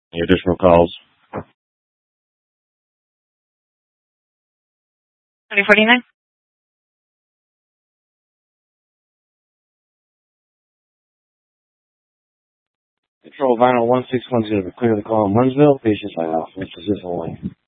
Any additional calls? 2049? Control Vinyl 1610 to clear the call in Munsville. Patients line off. Mr. Sicily.